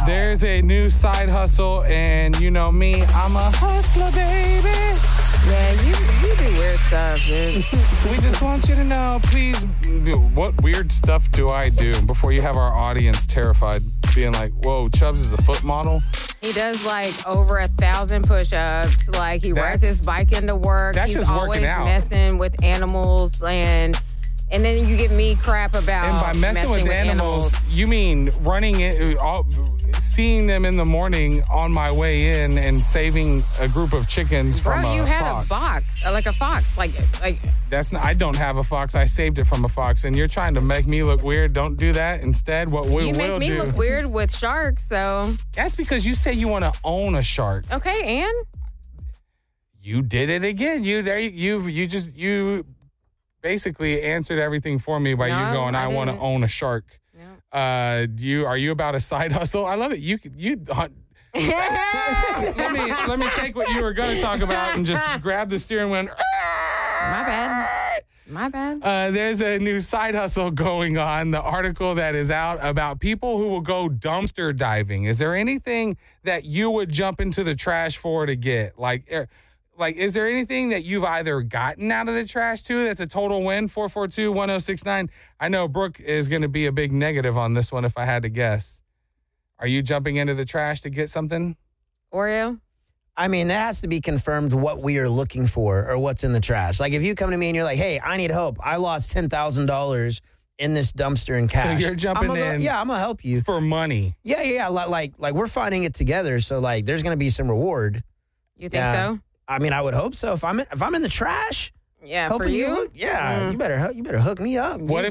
There's a new side hustle, and you know me, I'm a hustler, baby. Yeah, you do weird stuff, dude. We just want you to know, please, what weird stuff do I do before you have our audience terrified, being like, whoa, Chubbs is a foot model? He does like over 1,000 push-ups. Like he rides his bike into work. That's He's just always working out. messing with animals, and then you give me crap about And by messing with animals, you mean running it, seeing them in the morning on my way in and saving a group of chickens from a fox. Bro, you had a fox, like a fox, like. That's not. I don't have a fox. I saved it from a fox, and you're trying to make me look weird. Don't do that. Instead, what we will do. You make me look weird with sharks, so. That's because you say you want to own a shark. Okay, and you did it again. You basically answered everything for me by you going, I want to own a shark. Yeah. Are you about a side hustle? I love it. Let me take what you were going to talk about and just grab the steering wheel. My bad. There's a new side hustle going on. The article that is out about people who will go dumpster diving. Is there anything that you would jump into the trash for to get? Like, is there anything that you've either gotten out of the trash too that's a total win? 442-1069. I know Brooke is going to be a big negative on this one if I had to guess. Are you jumping into the trash to get something? Oreo? I mean, that has to be confirmed what we are looking for or what's in the trash. Like if you come to me and you're like, hey, I need help. I lost $10,000 in this dumpster in cash. So you're jumping in. Yeah, I'm going to help you. For money. Yeah. Like we're finding it together. So like there's going to be some reward. You think so? I mean, I would hope so. If I'm in the trash, for you, you better hook me up. What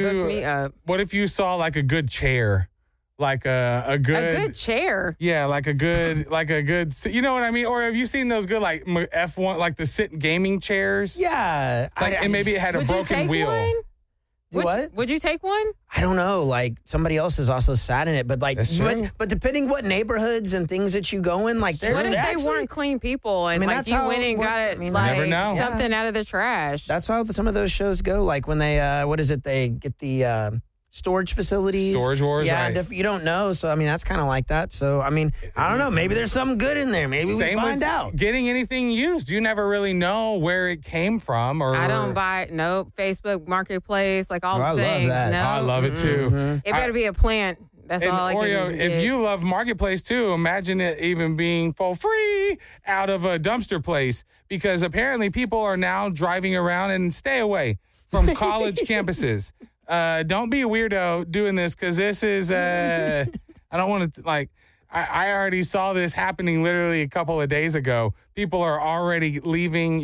if you saw like a good chair, like a good chair? Yeah, like a good. You know what I mean? Or have you seen those good like F1 like the sit gaming chairs? Yeah, and maybe it had a broken wheel. One? What? Would you take one? I don't know. Like somebody else has also sat in it, but like, but depending what neighborhoods and things that you go in, like, what if they weren't clean people and like you went and got it, like something out of the trash? That's how some of those shows go. Like when they, they get the storage facilities, Storage Wars. Yeah, right. You don't know. So I mean, that's kind of like that. So I mean, I don't know. Maybe there's something good in there. Maybe we find out. Getting anything used, you never really know where it came from. Or I don't buy. Nope. Facebook Marketplace, like all the things. Love that. No, I love it too. Mm-hmm. It better be a plant. That's all I can Oreo, if you love Marketplace too, imagine it even being for free out of a dumpster place, because apparently people are now driving around, and stay away from college campuses. Don't be a weirdo doing this, because this is, I don't want to, I already saw this happening literally a couple of days ago. People are already leaving,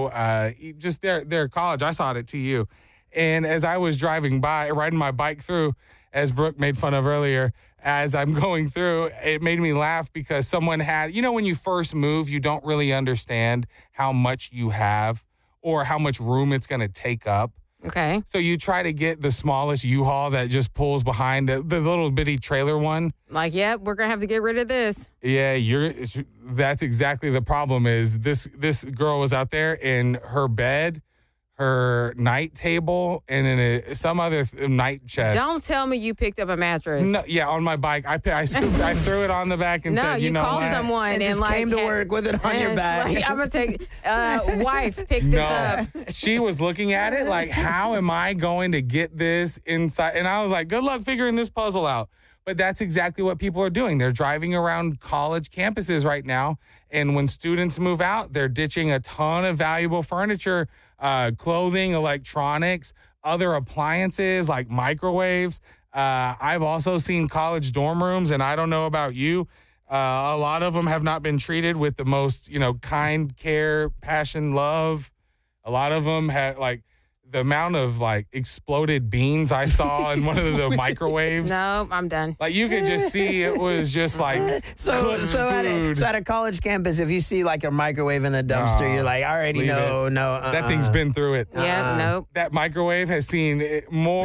just their college. I saw it at TU. And as I was driving by, riding my bike through, as Brooke made fun of earlier, as I'm going through, it made me laugh because someone had, when you first move, you don't really understand how much you have or how much room it's going to take up. Okay. So you try to get the smallest U-Haul that just pulls behind the little bitty trailer one. Like, we're going to have to get rid of this. Yeah, that's exactly the problem is this girl was out there in her bed, her night table, and in some other night chest. Don't tell me you picked up a mattress. No, yeah, on my bike. I threw it on the back and said, you called someone and just came to work with it on your back. Like, I'm going to take, wife, pick this up. She was looking at it like, how am I going to get this inside? And I was like, good luck figuring this puzzle out. But that's exactly what people are doing. They're driving around college campuses right now. And when students move out, they're ditching a ton of valuable furniture, clothing, electronics, other appliances like microwaves. I've also seen college dorm rooms, and I don't know about you. A lot of them have not been treated with the most, kind, care, passion, love. A lot of them had the amount of exploded beans I saw in one of the microwaves. No, I'm done. You could just see it was just so at a college campus, if you see a microwave in the dumpster, you're like, I already know. That thing's been through it. Yeah, nope. That microwave has seen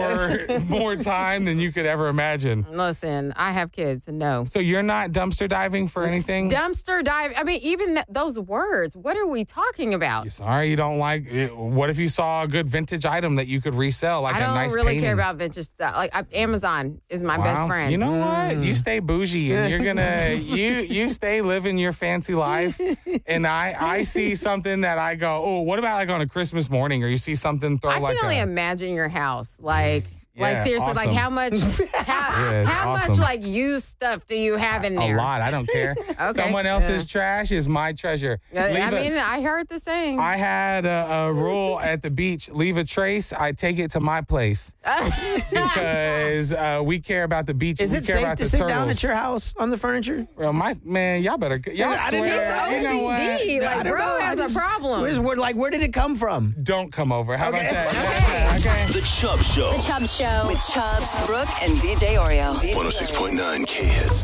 more time than you could ever imagine. Listen, I have kids, no. So you're not dumpster diving for anything? Dumpster dive. I mean, even those words. What are we talking about? You're sorry you don't like it. What if you saw a good vintage vintage item that you could resell, like a nice painting. I don't really care about vintage stuff. Like Amazon is my best friend. You know what? You stay bougie, and you're gonna you stay living your fancy life. And I see something that I go, oh, what about like on a Christmas morning, or you see something I can only imagine your house like. Like, seriously, awesome. Like how much much like used stuff do you have in there? A lot. I don't care. Okay. Someone else's trash is my treasure. I heard the saying. I had a rule at the beach, leave a trace, I take it to my place. Because we care about the beaches. Is it safe to sit down at your house on the furniture? Well, y'all better. Y'all swear. You know what? Like, bro has a problem. Where did it come from? Don't come over. How about that? Okay. The Chubb Show. The Chubb Show. With Chubbs, Brooke, and DJ Oreo. 106.9 K-Hits.